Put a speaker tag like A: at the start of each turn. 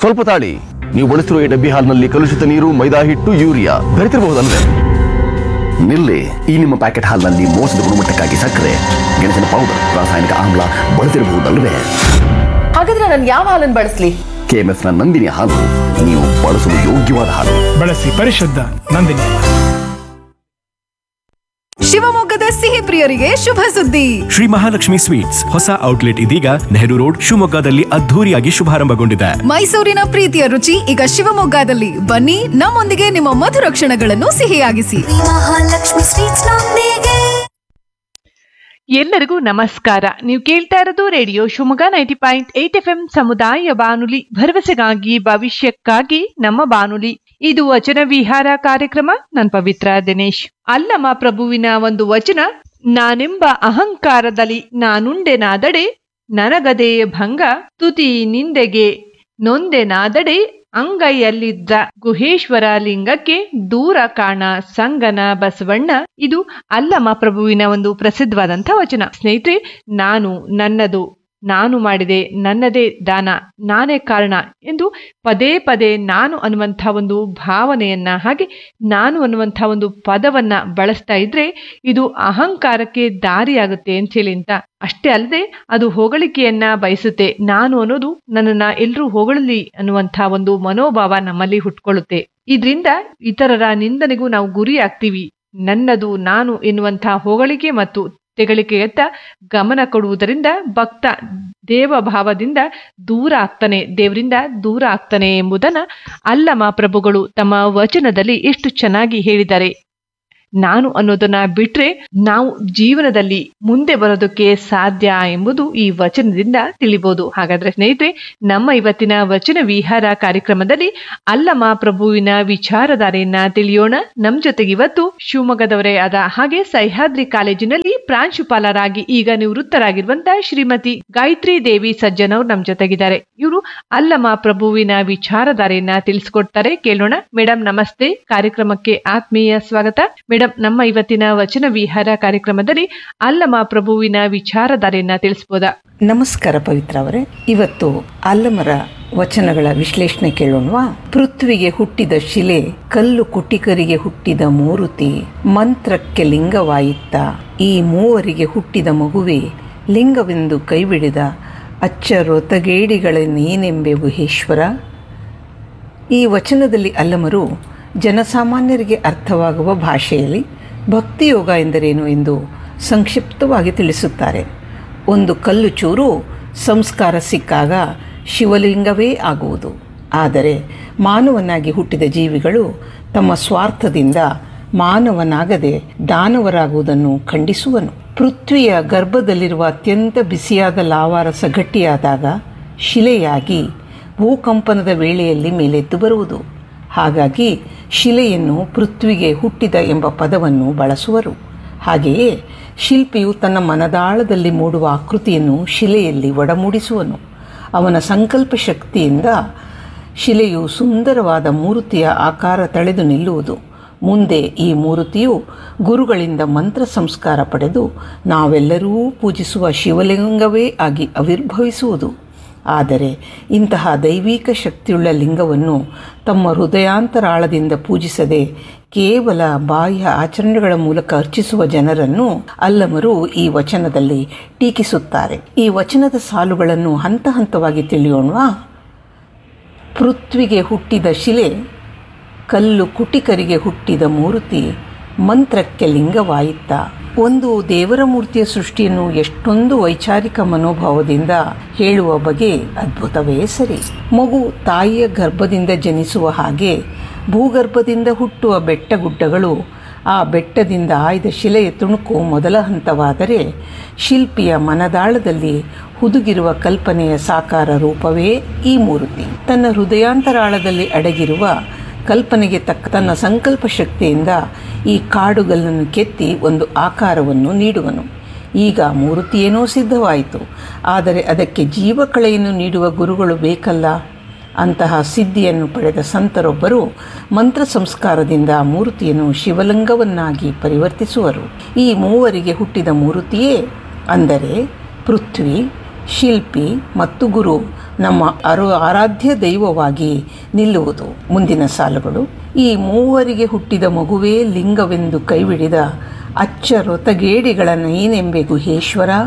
A: ಸ್ವಲ್ಪ ತಾಳಿ. ನೀವು ಬಳಸಿರುವ ಈ ಡಬ್ಬಿ ಹಾಲ್ನಲ್ಲಿ ಕಲುಷಿತ ನೀರು, ಮೈದಾ ಹಿಟ್ಟು, ಯೂರಿಯಾ ಬೆರೆತಿರಬಹುದಲ್ವೇ? ನಿಲ್ಲಿ. ಈ ನಿಮ್ಮ ಪ್ಯಾಕೆಟ್ ಹಾಲ್ನಲ್ಲಿ ಮೋಸದ ಗುಣಮಟ್ಟಕ್ಕಾಗಿ ಸಕ್ಕರೆ, ಗೆಣಸಿನ ಪೌಡರ್, ರಾಸಾಯನಿಕ ಆಮ್ಲ ಬಳಸಿರಬಹುದಲ್ವೇ?
B: ಹಾಗಾದ್ರೆ ನಾನು ಯಾವ ಹಾಲನ್ನು ಬಳಸಲಿ?
A: KMF ನ ನಂದಿನಿ ಹಾಲು ನೀವು ಬಳಸಲು ಯೋಗ್ಯವಾದ ಹಾಲು.
C: ಬಳಸಿ ಪರಿಶುದ್ಧ ನಂದಿನಿ.
D: ಶಿವಮೊಗ್ಗದ ಸಿಹಿ ಪ್ರಿಯರಿಗೆ ಶುಭ ಸುದ್ದಿ.
E: ಶ್ರೀ ಮಹಾಲಕ್ಷ್ಮಿ ಸ್ವೀಟ್ಸ್ ಹೊಸ ಔಟ್ಲೆಟ್ ಇದೀಗ ನೆಹರು ರೋಡ್ ಶಿವಮೊಗ್ಗದಲ್ಲಿ ಅದ್ಧೂರಿಯಾಗಿ ಶುಭಾರಂಭಗೊಂಡಿದೆ.
D: ಮೈಸೂರಿನ ಪ್ರೀತಿಯ ರುಚಿ ಈಗ ಶಿವಮೊಗ್ಗದಲ್ಲಿ. ಬನ್ನಿ, ನಮ್ಮೊಂದಿಗೆ ನಿಮ್ಮ ಮಧುರ ಕ್ಷಣಗಳನ್ನು ಸಿಹಿಯಾಗಿಸಿ.
F: ಮಹಾಲಕ್ಷ್ಮಿ ಸ್ವೀಟ್ಸ್ ನೊಂದಿಗೆ.
G: ಎಲ್ಲರಿಗೂ ನಮಸ್ಕಾರ. ನೀವು ಕೇಳ್ತಾ ಇರೋದು ರೇಡಿಯೋ ಶಿವಮೊಗ್ಗ 90.8 FM ಸಮುದಾಯ ಬಾನುಲಿ, ಭರವಸೆಗಾಗಿ ಭವಿಷ್ಯಕ್ಕಾಗಿ ನಮ್ಮ ಬಾನುಲಿ. ಇದು ವಚನ ವಿಹಾರ ಕಾರ್ಯಕ್ರಮ. ನಾನು ಪವಿತ್ರ ದಿನೇಶ್. ಅಲ್ಲಮ ಪ್ರಭುವಿನ ಒಂದು ವಚನ: ನಾನೆಂಬ ಅಹಂಕಾರದಲ್ಲಿ ನಾನುಂಡೆನಾದಡೆ ನನಗದೇ ಭಂಗ, ತುತಿ ನಿಂದೆಗೆ ನೊಂದೆನಾದಡೆ ಅಂಗೈಯಲ್ಲಿದ್ದ ಗುಹೇಶ್ವರ ಲಿಂಗಕ್ಕೆ ದೂರ ಕಾಣ ಸಂಗನ ಬಸವಣ್ಣ. ಇದು ಅಲ್ಲಮ ಪ್ರಭುವಿನ ಒಂದು ಪ್ರಸಿದ್ಧವಾದಂಥ ವಚನ. ಸ್ನೇಹಿತರೆ, ನಾನು, ನನ್ನದು, ನಾನು ಮಾಡಿದೆ, ನನ್ನದೇ ದಾನ, ನಾನೇ ಕಾರಣ ಎಂದು ಪದೇ ಪದೇ ನಾನು ಅನ್ನುವಂಥ ಒಂದು ಭಾವನೆಯನ್ನ, ಹಾಗೆ ನಾನು ಅನ್ನುವಂಥ ಒಂದು ಪದವನ್ನ ಬಳಸ್ತಾ ಇದ್ರೆ ಇದು ಅಹಂಕಾರಕ್ಕೆ ದಾರಿಯಾಗುತ್ತೆ ಅಂತೇಳಿ. ಅಂತ ಅಷ್ಟೇ ಅಲ್ಲದೆ ಅದು ಹೊಗಳಿಕೆಯನ್ನ ಬಯಸುತ್ತೆ. ನಾನು ಅನ್ನೋದು ನನ್ನನ್ನ ಎಲ್ಲರೂ ಹೊಗಳಲಿ ಅನ್ನುವಂಥ ಒಂದು ಮನೋಭಾವ ನಮ್ಮಲ್ಲಿ ಹುಟ್ಕೊಳ್ಳುತ್ತೆ. ಇದರಿಂದ ಇತರರ ನಿಂದನೆಗೂ ನಾವು ಗುರಿ ಆಗ್ತೀವಿ. ನನ್ನದು, ನಾನು ಎನ್ನುವಂಥ ಹೊಗಳಿಕೆ ಮತ್ತು ತೆಗಳಿಕೆಯತ್ತ ಗಮನ ಕೊಡುವುದರಿಂದ ಭಕ್ತ ದೇವಭಾವದಿಂದ ದೂರ ಆಗ್ತಾನೆ, ದೇವರಿಂದ ದೂರ ಆಗ್ತಾನೆ ಎಂಬುದನ್ನ ಅಲ್ಲಮ ಪ್ರಭುಗಳು ತಮ್ಮ ವಚನದಲ್ಲಿ ಎಷ್ಟು ಚೆನ್ನಾಗಿ ಹೇಳಿದ್ದಾರೆ. ನಾನು ಅನ್ನೋದನ್ನ ಬಿಟ್ರೆ ನಾವು ಜೀವನದಲ್ಲಿ ಮುಂದೆ ಬರೋದಕ್ಕೆ ಸಾಧ್ಯ ಎಂಬುದು ಈ ವಚನದಿಂದ ತಿಳಿಬಹುದು. ಹಾಗಾದ್ರೆ ಸ್ನೇಹಿತರೆ, ನಮ್ಮ ಇವತ್ತಿನ ವಚನ ವಿಹಾರ ಕಾರ್ಯಕ್ರಮದಲ್ಲಿ ಅಲ್ಲಮ ಪ್ರಭುವಿನ ವಿಚಾರಧಾರೆಯನ್ನ ತಿಳಿಯೋಣ. ನಮ್ ಜೊತೆಗೆ ಇವತ್ತು ಶಿವಮೊಗ್ಗದವರೇ ಆದ ಹಾಗೆ ಸಹ್ಯಾದ್ರಿ ಕಾಲೇಜಿನಲ್ಲಿ ಪ್ರಾಂಶುಪಾಲರಾಗಿ ಈಗ ನಿವೃತ್ತರಾಗಿರುವಂತಹ ಶ್ರೀಮತಿ ಗಾಯತ್ರಿ ದೇವಿ ಸಜ್ಜನ್ ಅವರು ನಮ್ ಜೊತೆಗಿದ್ದಾರೆ. ಇವರು ಅಲ್ಲಮ ಪ್ರಭುವಿನ ವಿಚಾರಧಾರೆಯನ್ನ ತಿಳಿಸ್ಕೊಡ್ತಾರೆ. ಕೇಳೋಣ. ಮೇಡಮ್ ನಮಸ್ತೆ, ಕಾರ್ಯಕ್ರಮಕ್ಕೆ ಆತ್ಮೀಯ ಸ್ವಾಗತ. ಮೇಡಮ್, ನಮ್ಮ ಇವತ್ತಿನ ವಚನ ವಿಹಾರ ಕಾರ್ಯಕ್ರಮದಲ್ಲಿ ಅಲ್ಲಮ ಪ್ರಭುವಿನ ವಿಚಾರಧಾರೆಯನ್ನ ತಿಳಿಸಬಹುದಾ?
H: ನಮಸ್ಕಾರ ಪವಿತ್ರ ಅವರೇ. ಇವತ್ತು ಅಲ್ಲಮರ ವಚನಗಳ ವಿಶ್ಲೇಷಣೆ ಕೇಳೋಣವಾ? ಪೃಥ್ವಿಗೆ ಹುಟ್ಟಿದ ಶಿಲೆ, ಕಲ್ಲು ಕುಟಿಕರಿಗೆ ಹುಟ್ಟಿದ ಮೂರುತಿ, ಮಂತ್ರಕ್ಕೆ ಲಿಂಗವಾಯಿತ್ತ, ಈ ಮೂವರಿಗೆ ಹುಟ್ಟಿದ ಮಗುವೆ ಲಿಂಗವೆಂದು ಕೈಬಿಡಿದ ಅಚ್ಚರೊತಗೇಡಿಗಳ ನೀನೆಂಬೆ ಗುಹೇಶ್ವರ. ಈ ವಚನದಲ್ಲಿ ಅಲ್ಲಮರು ಜನಸಾಮಾನ್ಯರಿಗೆ ಅರ್ಥವಾಗುವ ಭಾಷೆಯಲ್ಲಿ ಭಕ್ತಿಯೋಗ ಎಂದರೇನು ಎಂದು ಸಂಕ್ಷಿಪ್ತವಾಗಿ ತಿಳಿಸುತ್ತಾರೆ. ಒಂದು ಕಲ್ಲು ಚೂರು ಸಂಸ್ಕಾರ ಸಿಕ್ಕಾಗ ಶಿವಲಿಂಗವೇ ಆಗುವುದು. ಆದರೆ ಮಾನವನಾಗಿ ಹುಟ್ಟಿದ ಜೀವಿಗಳು ತಮ್ಮ ಸ್ವಾರ್ಥದಿಂದ ಮಾನವನಾಗದೆ ದಾನವರಾಗುವುದನ್ನು ಖಂಡಿಸುವನು. ಪೃಥ್ವಿಯ ಗರ್ಭದಲ್ಲಿರುವ ಅತ್ಯಂತ ಬಿಸಿಯಾದ ಲಾವಾರಸ ಗಟ್ಟಿಯಾದಾಗ ಶಿಲೆಯಾಗಿ ಭೂಕಂಪನದ ವೇಳೆಯಲ್ಲಿ ಮೇಲೆದ್ದು ಬರುವುದು. ಹಾಗಾಗಿ ಶಿಲೆಯನ್ನು ಪೃಥ್ವಿಗೆ ಹುಟ್ಟಿದ ಎಂಬ ಪದವನ್ನು ಬಳಸುವರು. ಹಾಗೆಯೇ ಶಿಲ್ಪಿಯು ತನ್ನ ಮನದಾಳದಲ್ಲಿ ಮೂಡುವ ಆಕೃತಿಯನ್ನು ಶಿಲೆಯಲ್ಲಿ ಒಡಮೂಡಿಸುವನು. ಅವನ ಸಂಕಲ್ಪ ಶಕ್ತಿಯಿಂದ ಶಿಲೆಯು ಸುಂದರವಾದ ಮೂರ್ತಿಯ ಆಕಾರ ತಳೆದು ನಿಲ್ಲುವುದು. ಮುಂದೆ ಈ ಮೂರ್ತಿಯು ಗುರುಗಳಿಂದ ಮಂತ್ರ ಸಂಸ್ಕಾರ ಪಡೆದು ನಾವೆಲ್ಲರೂ ಪೂಜಿಸುವ ಶಿವಲಿಂಗವೇ ಆಗಿ ಆವಿರ್ಭವಿಸುವುದು. ಆದರೆ ಇಂತಹ ದೈವಿಕ ಶಕ್ತಿಯುಳ್ಳ ಲಿಂಗವನ್ನು ತಮ್ಮ ಹೃದಯಾಂತರಾಳದಿಂದ ಪೂಜಿಸದೆ ಕೇವಲ ಬಾಹ್ಯ ಆಚರಣೆಗಳ ಮೂಲಕ ಅರ್ಚಿಸುವ ಜನರನ್ನು ಅಲ್ಲಮರು ಈ ವಚನದಲ್ಲಿ ಟೀಕಿಸುತ್ತಾರೆ. ಈ ವಚನದ ಸಾಲುಗಳನ್ನು ಹಂತ ಹಂತವಾಗಿ ತಿಳಿಯೋಣವಾ? ಪೃಥ್ವಿಗೆ ಹುಟ್ಟಿದ ಶಿಲೆ, ಕಲ್ಲು ಕುಟಿಕರಿಗೆ ಹುಟ್ಟಿದ ಮೂರ್ತಿ, ಮಂತ್ರಕ್ಕೆ ಲಿಂಗವಾಯಿತ್ತ. ಒಂದು ದೇವರ ಮೂರ್ತಿಯ ಸೃಷ್ಟಿಯನ್ನು ಎಷ್ಟೊಂದು ವೈಚಾರಿಕ ಮನೋಭಾವದಿಂದ ಹೇಳುವ ಬಗೆ ಅದ್ಭುತವೇ ಸರಿ. ಮಗು ತಾಯಿಯ ಗರ್ಭದಿಂದ ಜನಿಸುವ ಹಾಗೆ ಭೂಗರ್ಭದಿಂದ ಹುಟ್ಟುವ ಬೆಟ್ಟಗುಡ್ಡಗಳು, ಆ ಬೆಟ್ಟದಿಂದ ಆಯ್ದ ಶಿಲೆಯ ತುಣುಕು ಮೊದಲ ಹಂತವಾದರೆ, ಶಿಲ್ಪಿಯ ಮನದಾಳದಲ್ಲಿ ಹುದುಗಿರುವ ಕಲ್ಪನೆಯ ಸಾಕಾರ ರೂಪವೇ ಈ ಮೂರ್ತಿ. ತನ್ನ ಹೃದಯಾಂತರಾಳದಲ್ಲಿ ಅಡಗಿರುವ ಕಲ್ಪನೆಗೆ ತಕ್ಕ ತನ್ನ ಸಂಕಲ್ಪ ಶಕ್ತಿಯಿಂದ ಈ ಕಾಡುಗಲ್ಲನ್ನು ಕೆತ್ತಿ ಒಂದು ಆಕಾರವನ್ನು ನೀಡುವನು. ಈಗ ಮೂರ್ತಿಯೇನೋ ಸಿದ್ಧವಾಯಿತು, ಆದರೆ ಅದಕ್ಕೆ ಜೀವಕಳೆಯನ್ನು ನೀಡುವ ಗುರುಗಳು ಬೇಕಲ್ಲ. ಅಂತಹ ಸಿದ್ಧಿಯನ್ನು ಪಡೆದ ಸಂತರೊಬ್ಬರು ಮಂತ್ರ ಸಂಸ್ಕಾರದಿಂದ ಮೂರ್ತಿಯನ್ನು ಶಿವಲಿಂಗವನ್ನಾಗಿ ಪರಿವರ್ತಿಸುವರು. ಈ ಮೂವರಿಗೆ ಹುಟ್ಟಿದ ಮೂರ್ತಿಯೇ ಅಂದರೆ ಪೃಥ್ವಿ, ಶಿಲ್ಪಿ ಮತ್ತು ಗುರು ನಮ್ಮ ಆರಾಧ್ಯ ದೈವವಾಗಿ ನಿಲ್ಲುವುದು. ಮುಂದಿನ ಸಾಲುಗಳು: ಈ ಮೂವರಿಗೆ ಹುಟ್ಟಿದ ಮಗುವೇ ಲಿಂಗವೆಂದು ಕೈಬಿಡಿದ ಅಚ್ಚ ರೊತಗೇಡಿಗಳ ನೈನೆಂಬೆ ಗುಹೇಶ್ವರ.